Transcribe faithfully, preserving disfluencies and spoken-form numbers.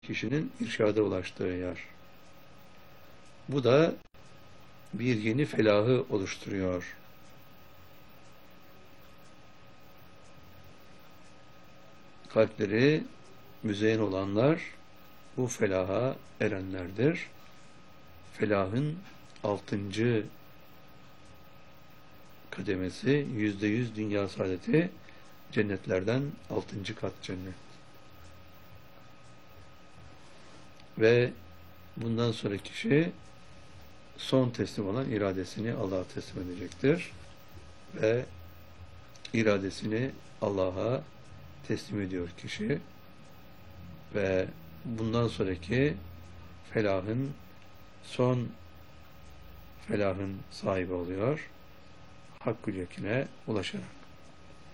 kişinin irşada ulaştığı yer. Bu da bir yeni felahı oluşturuyor. Kalpleri müzeyyen olanlar bu felaha erenlerdir. Felahın altıncı kademesi yüzde yüz dünya saadeti, cennetlerden altıncı kat cennet. Ve bundan sonra kişi son teslim olan iradesini Allah'a teslim edecektir. Ve iradesini Allah'a teslim ediyor kişi. Ve bundan sonraki felahın son felahın sahibi oluyor. Hakkül yakine ulaşarak.